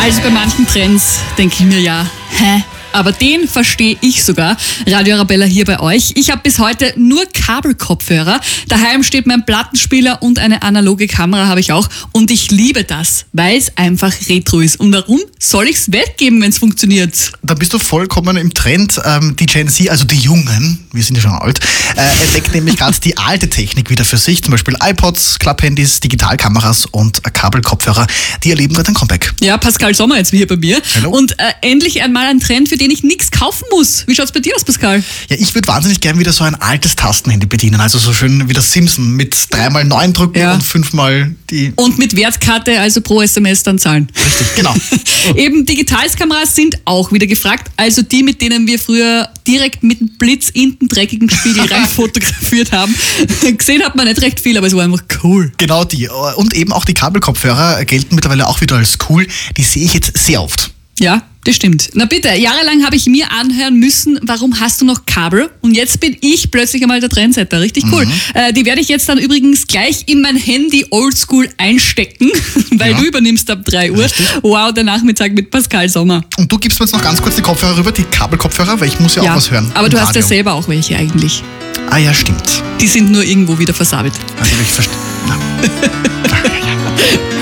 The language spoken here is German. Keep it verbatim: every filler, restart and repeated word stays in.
Also bei manchen Trends denke ich mir ja, hä? Aber den verstehe ich sogar. Radio Arabella hier bei euch. Ich habe bis heute nur Kabelkopfhörer. Daheim steht mein Plattenspieler und eine analoge Kamera habe ich auch. Und ich liebe das, weil es einfach retro ist. Und warum soll ich es weggeben, wenn es funktioniert? Da bist du vollkommen im Trend. Ähm, die Gen Z, also die Jungen, wir sind ja schon alt, äh, entdeckt nämlich gerade die alte Technik wieder für sich. Zum Beispiel iPods, Klapphandys, Digitalkameras und Kabelkopfhörer. Die erleben gerade ein Comeback. Ja, Pascal Sommer jetzt hier bei mir. Hallo. Und äh, endlich einmal ein Trend, für den ich nichts kaufen muss. Wie schaut's bei dir aus, Pascal? Ja, ich würde wahnsinnig gern wieder so ein altes Tastenhandy bedienen. Also so schön wie das Simpson mit dreimal neun drücken Ja. und fünfmal die... Und mit Wertkarte, also pro S M S dann zahlen. Richtig, genau. Eben Digitalkameras sind auch wieder gefragt. Also die, mit denen wir früher direkt mit dem Blitz in den dreckigen Spiegel rein fotografiert haben. Gesehen hat man nicht recht viel, aber es war einfach cool. Genau die. Und eben auch die Kabelkopfhörer gelten mittlerweile auch wieder als cool. Die sehe ich jetzt sehr oft. Ja, das stimmt. Na bitte, jahrelang habe ich mir anhören müssen, warum hast du noch Kabel? Und jetzt bin ich plötzlich einmal der Trendsetter. Richtig cool. Mhm. Äh, die werde ich jetzt dann übrigens gleich in mein Handy oldschool einstecken, weil Ja. du übernimmst ab drei Uhr. Richtig. Wow, der Nachmittag mit Pascal Sommer. Und du gibst mir jetzt noch ganz kurz die Kopfhörer rüber, die Kabelkopfhörer, weil ich muss ja, auch was hören. aber im du hast ja Radio. selber auch welche eigentlich. Ah ja, stimmt. Die sind nur irgendwo wieder versammelt. Also ich verstehe.